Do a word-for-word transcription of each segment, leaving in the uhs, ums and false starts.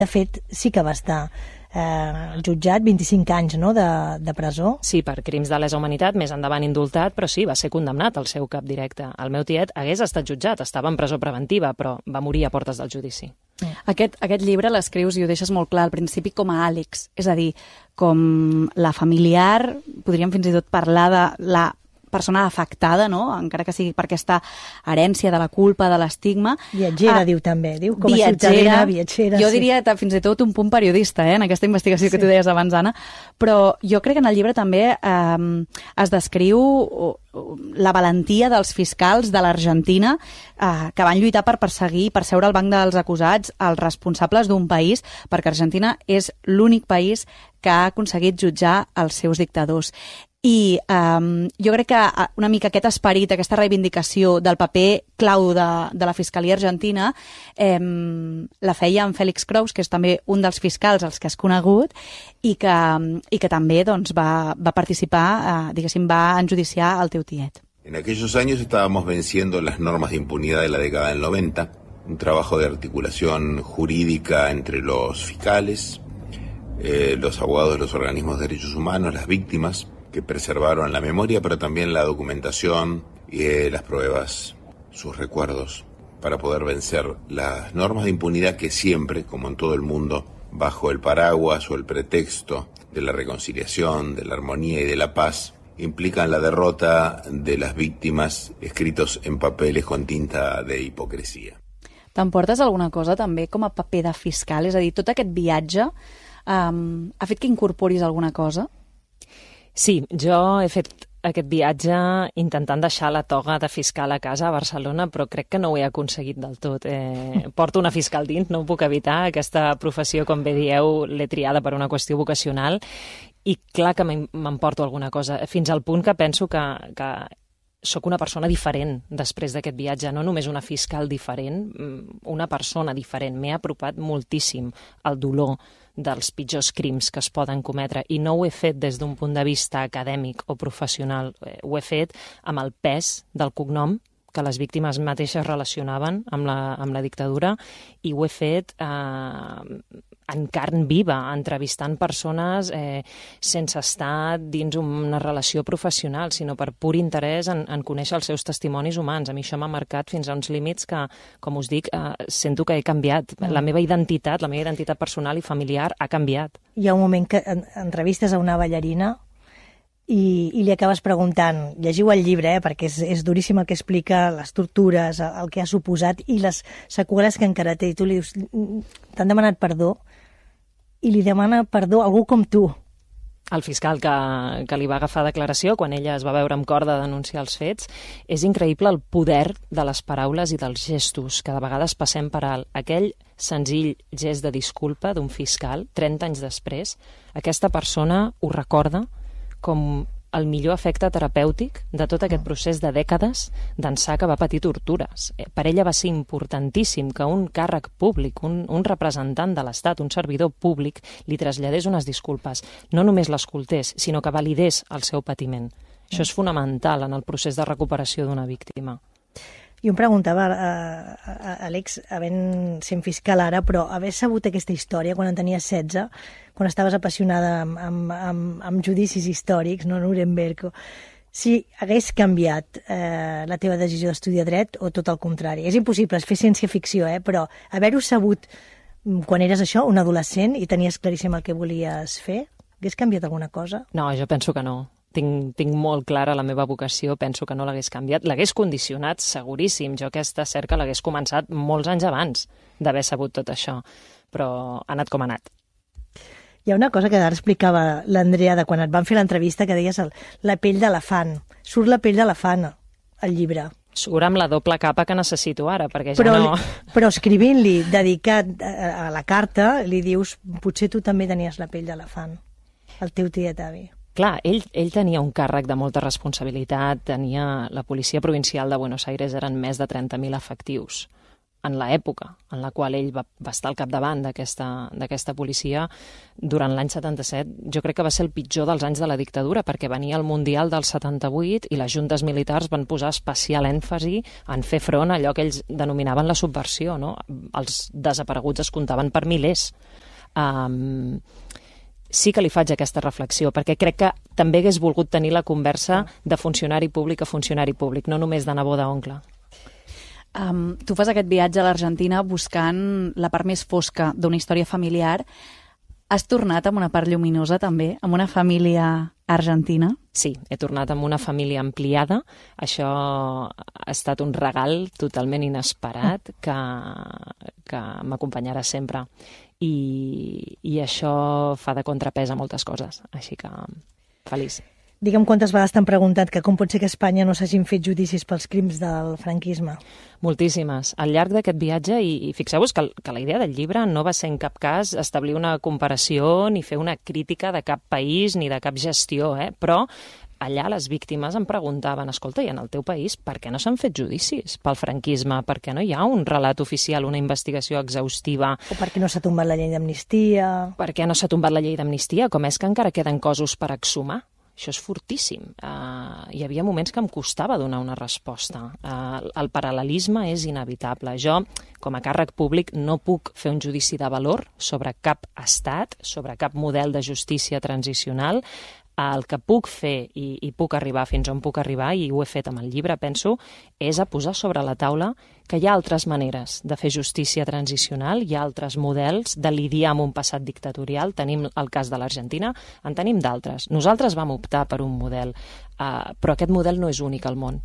De fet, sí que va estar eh, jutjat, vint-i-cinc anys, no?, de, de presó. Sí, per crims de lesa humanitat, més endavant indultat, però sí, va ser condemnat al seu cap directe. El meu tiet hagués estat jutjat, estava en presó preventiva, però va morir a portes del judici. Mm. Aquest, aquest llibre l'escrius i ho deixes molt clar al principi com a Àlex, és a dir, com la familiar, podríem fins i tot parlar de la persona afectada, no?, encara que sigui per aquesta herència de la culpa, de l'estigma. Viatgera, ah, diu també, diu, com a viatgera, ciutadana, viatgera. Jo sí. diria fins i tot un punt periodista, eh, en aquesta investigació sí. que tu deies abans, Anna, però jo crec que en el llibre també eh, es descriu la valentia dels fiscals de l'Argentina eh, que van lluitar per perseguir, per seure al banc dels acusats els responsables d'un país, perquè Argentina és l'únic país que ha aconseguit jutjar els seus dictadors. I um, jo crec que una mica aquest esperit, aquesta reivindicació del paper clau de, de la Fiscalia Argentina eh, la feia en Félix Kraus, que és també un dels fiscals als que has conegut i que, i que també doncs, va, va participar, eh, diguéssim, va enjudiciar el teu tiet. En aquellos años estábamos venciendo las normas de impunidad de la década del noventa, un trabajo de articulación jurídica entre los fiscales, eh, los abogados de los organismos de derechos humanos, las víctimas, que preservaron la memoria, pero también la documentación y eh, las pruebas, sus recuerdos, para poder vencer las normas de impunidad que siempre, como en todo el mundo, bajo el paraguas o el pretexto de la reconciliación, de la armonía y de la paz, implican la derrota de las víctimas escritos en papeles con tinta de hipocresía. T'emportes alguna cosa també com a paper de fiscal? És a dir, tot aquest viatge um, ha fet que incorporis alguna cosa? Sí, jo he fet aquest viatge intentant deixar la toga de fiscal a casa a Barcelona, però crec que no ho he aconseguit del tot. Eh, porto una fiscal dins, no ho puc evitar. Aquesta professió, com bé dieu, l'he triada per una qüestió vocacional i clar que m'emporto alguna cosa, fins al punt que penso que, que sóc una persona diferent després d'aquest viatge, no només una fiscal diferent, una persona diferent. M'he apropat moltíssim al dolor dels pitjors crims que es poden cometre i no ho he fet des d'un punt de vista acadèmic o professional, ho he fet amb el pes del cognom que les víctimes mateixes relacionaven amb la, amb la dictadura i ho he fet eh, en carn viva, entrevistant persones eh, sense estar dins una relació professional, sinó per pur interès en, en conèixer els seus testimonis humans. A mi això m'ha marcat fins a uns límits que, com us dic, eh, sento que he canviat. La meva identitat, la meva identitat personal i familiar ha canviat. Hi ha un moment que en, entrevistes a una ballarina i, i li acabes preguntant, llegiu el llibre, eh, perquè és, és duríssim el que explica, les tortures, el que ha suposat i les seqüeles que encara té. I tu li dius, t'han demanat perdó, i li demana perdó a algú com tu. El fiscal que, que li va agafar declaració quan ella es va veure amb cor de denunciar els fets. És increïble el poder de les paraules i dels gestos que de vegades passem per alt. Aquell senzill gest de disculpa d'un fiscal, trenta anys després, aquesta persona ho recorda com el millor efecte terapèutic de tot aquest procés de dècades d'ençà que va patir tortures. Per ella va ser importantíssim que un càrrec públic, un, un representant de l'Estat, un servidor públic, li traslladés unes disculpes. No només l'escoltés, sinó que validés el seu patiment. Això és fonamental en el procés de recuperació d'una víctima. Jo em preguntava, uh, Àlex, havent sent fiscal ara, però haver sabut aquesta història quan en tenies setze, quan estaves apassionada amb, amb, amb, amb judicis històrics, no, Nuremberg, si hagués canviat eh, la teva decisió d'estudiar dret o tot el contrari. És impossible, és fer ciència-ficció, eh? Però haver-ho sabut quan eres això, un adolescent, i tenies claríssim el que volies fer, hagués canviat alguna cosa? No, jo penso que no. Tinc, tinc molt clara la meva vocació, penso que no l'hagués canviat. L'hagués condicionat, seguríssim. Jo aquesta cerca l'hagués començat molts anys abans d'haver sabut tot això, però ha anat com ha anat. Hi ha una cosa que ara explicava l'Andrea de quan et van fer l'entrevista, que deies el, la pell d'elefant. Surt la pell d'elefant al llibre. Surt amb la doble capa que necessito ara, perquè ja però, no... Però escrivint-li, dedicat a, a la carta, li dius, potser tu també tenies la pell d'elefant, el teu tiet avi. Clar, ell, ell tenia un càrrec de molta responsabilitat, tenia la policia provincial de Buenos Aires, eren més de trenta mil efectius. en l'època en la qual ell va, va estar al capdavant d'aquesta d'aquesta policia, durant l'any setanta-set, jo crec que va ser el pitjor dels anys de la dictadura, perquè venia el Mundial del setanta-vuit i les juntes militars van posar especial èmfasi en fer front a allò que ells denominaven la subversió, no? Els desapareguts es comptaven per milers. Um, sí que li faig aquesta reflexió, perquè crec que també hagués volgut tenir la conversa de funcionari públic a funcionari públic, no només de nebó d'oncle. Um, tu fas aquest viatge a l'Argentina buscant la part més fosca d'una història familiar. Has tornat amb una part lluminosa també, amb una família argentina? Sí, he tornat amb una família ampliada. Això ha estat un regal totalment inesperat que, que m'acompanyarà sempre. I, I això fa de contrapès a moltes coses, així que feliç. Digue'm quantes vegades t'han preguntat que com pot ser que a Espanya no s'hagin fet judicis pels crims del franquisme? Moltíssimes. Al llarg d'aquest viatge, i, i fixeu-vos que, que la idea del llibre no va ser en cap cas establir una comparació ni fer una crítica de cap país ni de cap gestió, eh? Però allà les víctimes em preguntaven, escolta, i en el teu país per què no s'han fet judicis pel franquisme? Per què no hi ha un relat oficial, una investigació exhaustiva? O per què no s'ha tombat la llei d'amnistia? Per què no s'ha tombat la llei d'amnistia? Com és que encara queden cossos per exhumar? Això és fortíssim. Uh, hi havia moments que em costava donar una resposta. Uh, el paral·lelisme és inevitable. Jo, com a càrrec públic, no puc fer un judici de valor sobre cap estat, sobre cap model de justícia transicional. El que puc fer i, i puc arribar fins on puc arribar, i ho he fet amb el llibre, penso, és a posar sobre la taula que hi ha altres maneres de fer justícia transicional, hi ha altres models de lidiar amb un passat dictatorial. Tenim el cas de l'Argentina, en tenim d'altres. Nosaltres vam optar per un model, uh, però aquest model no és únic al món.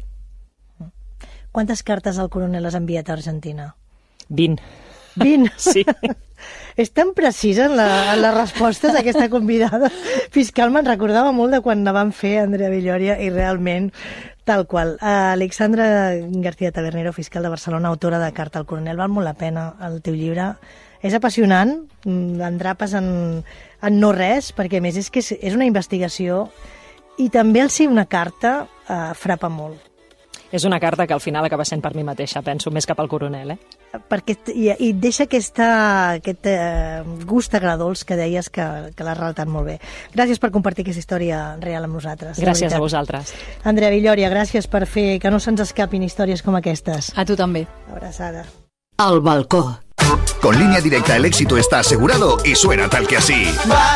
Quantes cartes el coronel has enviat a Argentina? vint. vint? Sí. És tan precisa en, la, en les respostes a aquesta convidada fiscal. Me'n recordava molt de quan la van fer Andrea Villòria i realment tal qual. Uh, Alexandra García Tabernero, fiscal de Barcelona, autora de Carta al coronel. Val molt la pena el teu llibre. És apassionant, endrapes en, en no res, perquè a més és que és, és una investigació i també el ser una carta uh, frapa molt. És una carta que al final acaba sent per mi mateixa, penso, més cap al coronel, eh? Perquè, i, i deixa aquesta, aquest eh, gust agradolç que deies que, que l'has relatat molt bé. Gràcies per compartir aquesta història real amb nosaltres. Gràcies a vosaltres. Andrea Villòria, gràcies per fer que no se'ns escapin històries com aquestes. A tu també. Abraçada. Al balcó. Con Línea Directa el éxito está asegurado y suena tal que así.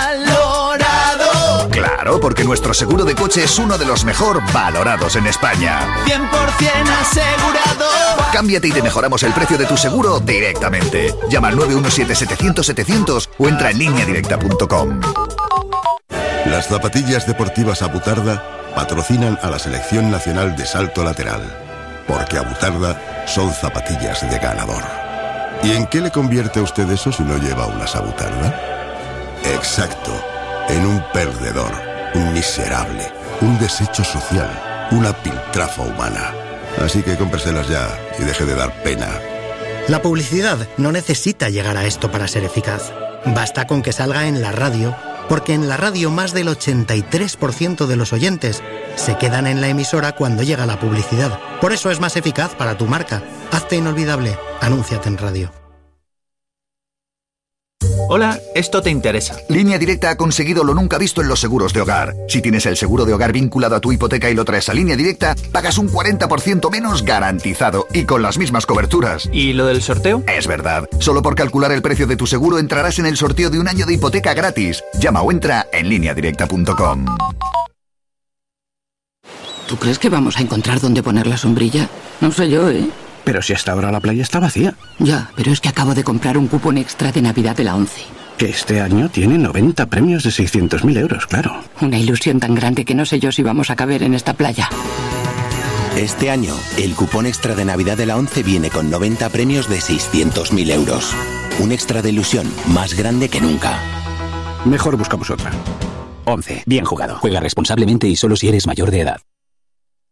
¡Valorado! Claro, porque nuestro seguro de coche es uno de los mejor valorados en España. cien por ciento asegurado. Cámbiate y te mejoramos el precio de tu seguro directamente. Llama al nueve uno siete setecientos setecientos o entra en línea directa punto com. Las zapatillas deportivas Abutarda patrocinan a la Selección Nacional de Salto Lateral, porque Abutarda son zapatillas de ganador. ¿Y en qué le convierte a usted eso si no lleva unas Abutarda? Exacto, en un perdedor, un miserable, un desecho social, una piltrafa humana. Así que cómpreselas ya y deje de dar pena. La publicidad no necesita llegar a esto para ser eficaz. Basta con que salga en la radio, porque en la radio más del ochenta y tres por ciento de los oyentes se quedan en la emisora cuando llega la publicidad. Por eso es más eficaz para tu marca. Hazte inolvidable. Anúnciate en radio. Hola, esto te interesa. Línea Directa ha conseguido lo nunca visto en los seguros de hogar. Si tienes el seguro de hogar vinculado a tu hipoteca y lo traes a Línea Directa, pagas un cuarenta por ciento menos garantizado y con las mismas coberturas. ¿Y lo del sorteo? Es verdad. Solo por calcular el precio de tu seguro entrarás en el sorteo de un año de hipoteca gratis. Llama o entra en línea directa punto com. ¿Tú crees que vamos a encontrar dónde poner la sombrilla? No sé yo, ¿eh? Pero si hasta ahora la playa está vacía. Ya, pero es que acabo de comprar un cupón extra de Navidad de la ONCE. Que este año tiene noventa premios de seiscientos mil euros, claro. Una ilusión tan grande que no sé yo si vamos a caber en esta playa. Este año, el cupón extra de Navidad de la ONCE viene con noventa premios de seiscientos mil euros. Un extra de ilusión más grande que nunca. Mejor buscamos otra. ONCE. Bien jugado. Juega responsablemente y solo si eres mayor de edad.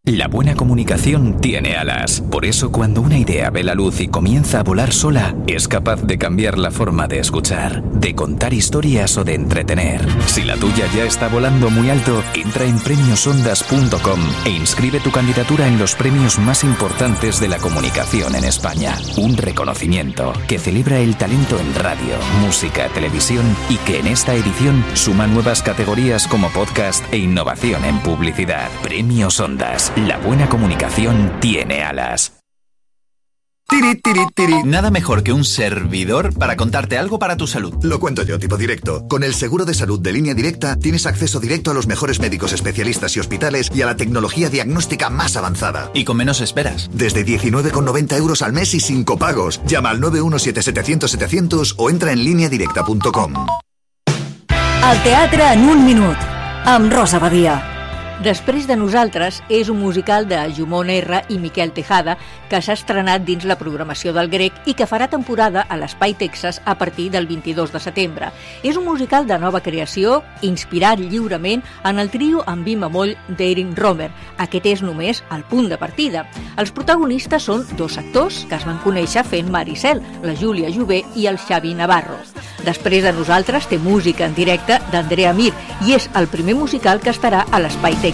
La buena comunicación tiene alas. Por eso, cuando una idea ve la luz y comienza a volar sola, es capaz de cambiar la forma de escuchar, de contar historias o de entretener. Si la tuya ya está volando muy alto, entra en premios ondas punto com e inscribe tu candidatura en los premios más importantes de la comunicación en España. Un reconocimiento que celebra el talento en radio, música, televisión y que en esta edición suma nuevas categorías como podcast e innovación en publicidad. Premios Ondas. La buena comunicación tiene alas. Tiri, tiri, tiri. Nada mejor que un servidor para contarte algo para tu salud. Lo cuento yo, tipo directo. Con el seguro de salud de Línea Directa tienes acceso directo a los mejores médicos especialistas y hospitales y a la tecnología diagnóstica más avanzada. Y con menos esperas. Desde diecinueve con noventa euros al mes y sin copagos. Llama al nueve uno siete setecientos setecientos o entra en línea directa punto com. El teatre en un minut, amb Rosa Badia. Després de Nosaltres és un musical de Jumon R i Miquel Tejada que s'ha estrenat dins la programació del Grec i que farà temporada a l'Espai Texas a partir del vint-i-dos de setembre. És un musical de nova creació, inspirat lliurement en el trio en mi bemoll d'Erin Romer. Aquest és només el punt de partida. Els protagonistes són dos actors que es van conèixer fent Maricel, la Júlia Jové i el Xavi Navarro. Després de Nosaltres té música en directe d'Andrea Mir i és el primer musical que estarà a l'Espai Texas.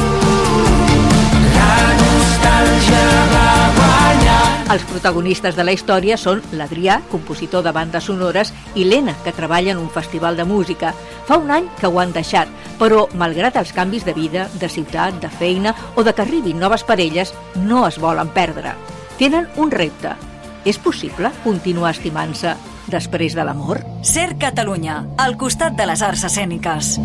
Els protagonistes de la història són l'Adrià, compositor de bandes sonores, i l'Ena, que treballa en un festival de música. Fa un any que ho han deixat, però, malgrat els canvis de vida, de ciutat, de feina o de que arribin noves parelles, no es volen perdre. Tenen un repte. És possible continuar estimant-se després de l'amor? Ser Catalunya, al costat de les arts escèniques.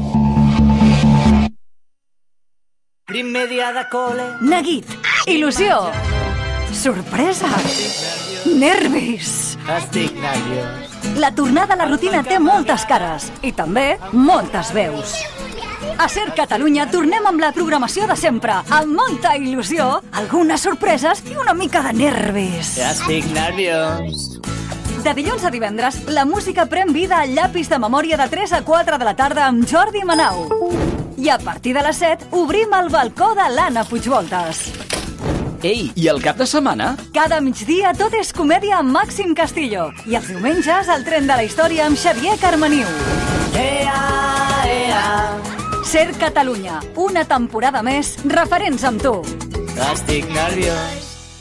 Primer dia de col·le. Neguit, il·lusió, sorpresa, nervis. Estic nerviós. La tornada a la rutina té moltes cares i també moltes veus. A Ser Catalunya tornem amb la programació de sempre, amb molta il·lusió, algunes sorpreses i una mica de nervis. Estic nerviós. De dilluns a divendres, la música pren vida al llapis de memòria de tres a quatre de la tarda amb Jordi Manau. I a partir de les set, obrim el balcó de l'Anna Puigvoltes. Ei, i el cap de setmana? Cada migdia tot és comèdia amb Màxim Castillo. I els diumenges, el tren de la història amb Xavier Carmeniu. Ea, ea. Ser Catalunya, una temporada més, referents amb tu. Estic nerviós.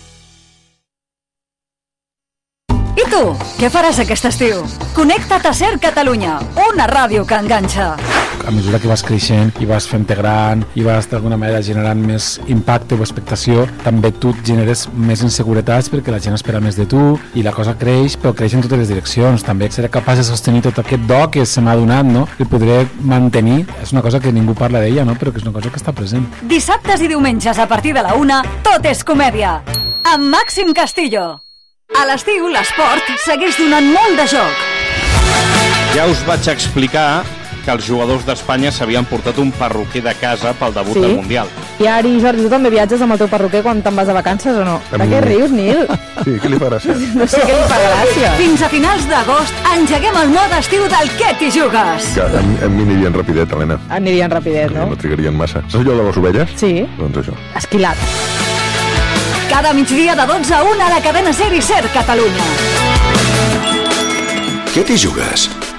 I tu, què faràs aquest estiu? Connecta't a Ser Catalunya, una ràdio que enganxa. A mesura que vas creixent i vas fent-te gran i vas d'alguna manera generant més impacte o expectació, també tu et generes més inseguretats perquè la gent espera més de tu i la cosa creix, però creix en totes les direccions. També seré capaç de sostenir tot aquest do que se m'ha donat, no? El podré mantenir. És una cosa que ningú parla d'ella, no? Però que és una cosa que està present. Dissabtes i diumenges a partir de la una, tot és comèdia. Amb Màxim Castillo. A l'estiu, l'esport segueix donant molt de joc. Ja us vaig explicar que els jugadors d'Espanya s'havien portat un perruquer de casa pel debut sí. al Mundial. I Ari, Jordi, tu també viatges amb el teu perruquer quan te'n vas de vacances o no? De què rius, Nil? Sí, què li fa gràcia? No sé què li fa gràcia. Fins a finals d'agost engeguem el mode estiu del Què t'hi jugues? Que a, mi- a mi anirien rapidet, Helena. Anirien rapidet, no? No trigarien massa. Saps allò de les ovelles? Sí. Doncs això. Esquilat. Cada migdia de dotze a una a la cadena Ser i Ser Catalunya. Què t'hi jugues?